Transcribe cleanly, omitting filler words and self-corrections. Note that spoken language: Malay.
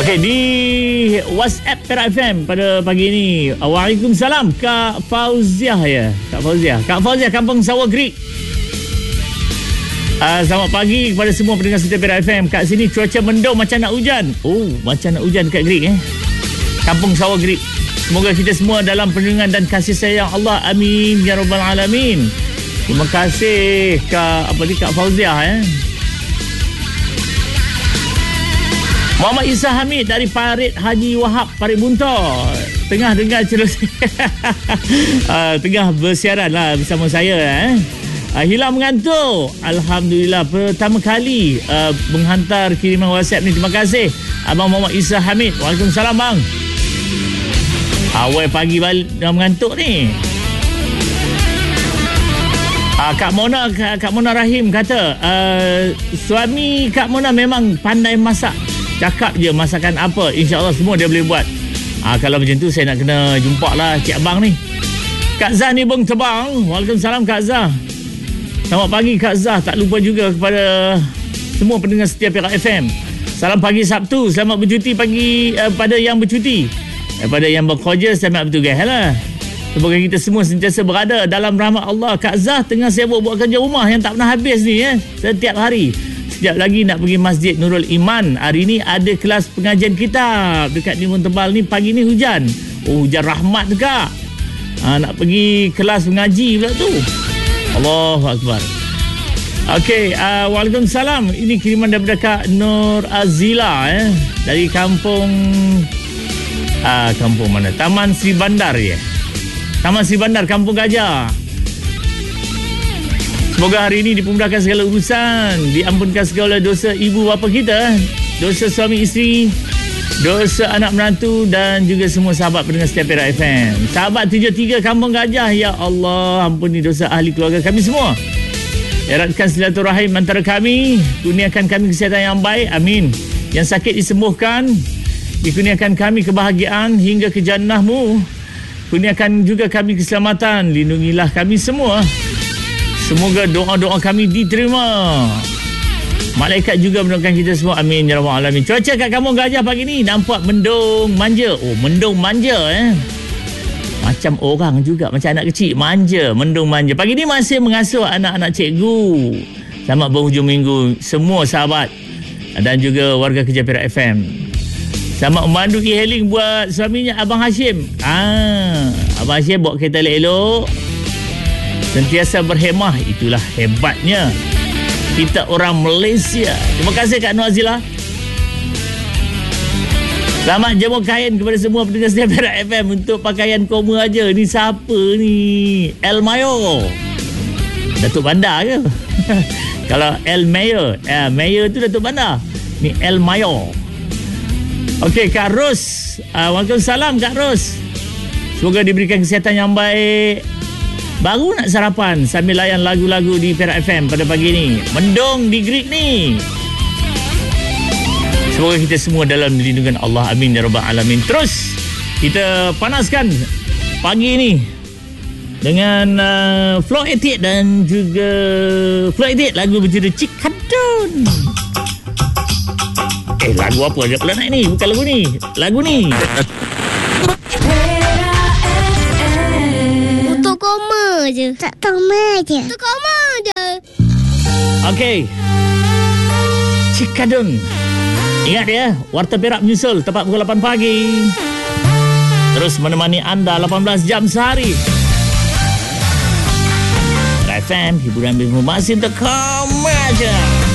Okey, di WhatsApp Perak FM pada pagi ini. Waalaikumsalam, Kak Fauziah ya. Kak Fauziah, Kampung Sawah Greek. Selamat pagi kepada semua pendengar setia Perak FM. Kat sini cuaca mendung macam nak hujan. Oh, macam nak hujan dekat Greek Kampung Sawah Greek. Semoga kita semua dalam perlindungan dan kasih sayang Allah. Amin ya rabbal alamin. Terima kasih Kak Fauziah Muhammad Isa Hamid dari Parit Haji Wahab, Parit Buntor. Tengah dengar cerusi tengah bersiaran lah bersama saya hilang mengantuk. Alhamdulillah, pertama kali menghantar kiriman WhatsApp ni. Terima kasih Abang Muhammad Isa Hamid. Waalaikumsalam bang. Awal pagi balik dah mengantuk ni. Kak Mona Rahim kata suami Kak Mona memang pandai masak. Cakap je masakan apa, InsyaAllah semua dia boleh buat. Kalau macam tu saya nak kena jumpa lah Cik Abang ni. Kak Zah ni Bung Tebang. Waalaikumsalam Kak Zah. Selamat pagi Kak Zah. Tak lupa juga kepada semua pendengar setia Perak FM. Salam pagi Sabtu. Selamat bercuti pagi pada yang bercuti. Pada yang bekerja, selamat bertugas lah. Semoga kita semua sentiasa berada dalam rahmat Allah. Kak Zah tengah sibuk buat kerja rumah yang tak pernah habis ni setiap hari. Sekejap lagi nak pergi Masjid Nurul Iman. Hari ni ada kelas pengajian kitab dekat Limun Tebal ni. Pagi ni hujan. Oh, hujan rahmat tu Kak. Nak pergi kelas mengaji pula tu. Allahu Akbar. Okey, Waalaikumsalam. Ini kiriman daripada Kak Nur Azila dari kampung mana? Taman Sri Bandar Taman Sri Bandar, Kampung Gajah. Semoga hari ini dipermudahkan segala urusan, diampunkan segala dosa ibu bapa kita, dosa suami isteri, dosa anak menantu dan juga semua sahabat pendengar setia Perak FM. Sahabat 73 Kampung Gajah, ya Allah, ampuni dosa ahli keluarga kami semua. Eratkan silaturahim antara kami, kurniakan kami kesihatan yang baik, amin. Yang sakit disembuhkan, dikurniakan kami kebahagiaan hingga ke jannah-Mu. Kurniakan juga kami keselamatan, lindungilah kami semua. Semoga doa-doa kami diterima. Malaikat juga mendoakan kita semua. Amin ya rabbal alamin. Cuaca kat Kampung Gajah pagi ni nampak mendung manja. Oh, mendung manja Macam orang juga, macam anak kecil, manja, mendung manja. Pagi ni masih mengasuh anak-anak cikgu. Selamat berhujung minggu semua sahabat dan juga warga kerja Perak FM. Selamat memandu e-hailing buat suaminya Abang Hashim. Abang Hashim bawa kereta elok-elok, sentiasa berhemah. Itulah hebatnya kita orang Malaysia. Terima kasih Kak Nur Azila. Selamat jemur kain kepada semua pendengar setia Perak FM untuk pakaian koma aja. Ni siapa ni? El Mayo. Datuk Bandar ke? Kalau El Mayo, Mayo tu Datuk Bandar. Ni El Mayo. Okey, Kak Ros. Waalaikumsalam Kak Ros. Semoga diberikan kesihatan yang baik. Baru nak sarapan sambil layan lagu-lagu di Perak FM pada pagi ni. Mendung di Greek ni. Semoga kita semua dalam lindungan Allah. Amin ya rabbal alamin. Terus kita panaskan pagi ni dengan Flow 88 dan juga Flow 88 lagu berjudul Cikadun. Lagu apa je pula naik ni? Bukan lagu ni. Lagu ni. Untuk koma je. Tak koma je. Untuk koma je. Okey. Cikadun. Ingat ya, Warta Perak menyusul tepat pukul 8 pagi. Terus menemani anda 18 jam sehari. FM, hiburan berhubung masih untuk koma je.